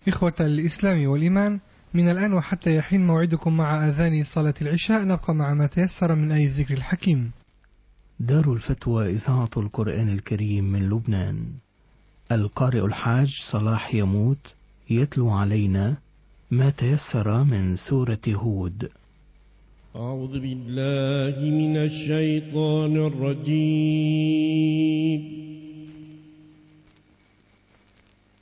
إخوة الإسلام والإيمان، من الآن وحتى يحين موعدكم مع أذان صلاة العشاء نبقى مع ما تيسر من آية الذكر الحكيم. دار الفتوى إذاعة القرآن الكريم من لبنان. القارئ الحاج صلاح يموت يتلو علينا ما تيسر من سورة هود. أعوذ بالله من الشيطان الرجيم.